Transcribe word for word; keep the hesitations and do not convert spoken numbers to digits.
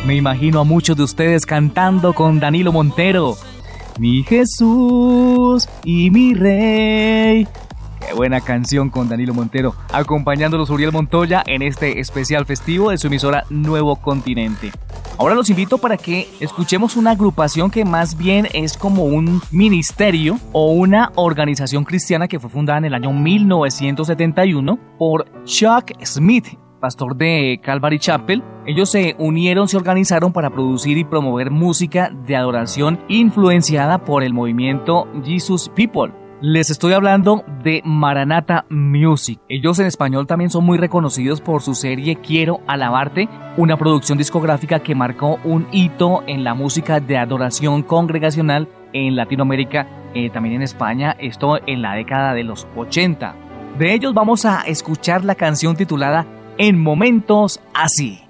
Me imagino a muchos de ustedes cantando con Danilo Montero. Mi Jesús y mi Rey. Qué buena canción con Danilo Montero, acompañándolos Uriel Montoya en este especial festivo de su emisora Nuevo Continente. Ahora los invito para que escuchemos una agrupación que más bien es como un ministerio o una organización cristiana que fue fundada en el año mil novecientos setenta y uno por Chuck Smith, pastor de Calvary Chapel. Ellos se unieron, se organizaron para producir y promover música de adoración influenciada por el movimiento Jesus People. Les estoy hablando de Maranatha Music. Ellos en español también son muy reconocidos por su serie Quiero Alabarte, una producción discográfica que marcó un hito en la música de adoración congregacional en Latinoamérica, eh, también en España, esto en la década de los ochenta. De ellos vamos a escuchar la canción titulada En Momentos Así.